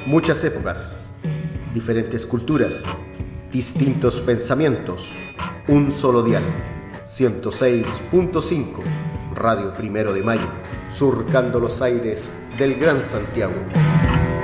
Muchas épocas, diferentes culturas, distintos pensamientos, un solo dial. 106.5, Radio Primero de Mayo, surcando los aires del Gran Santiago.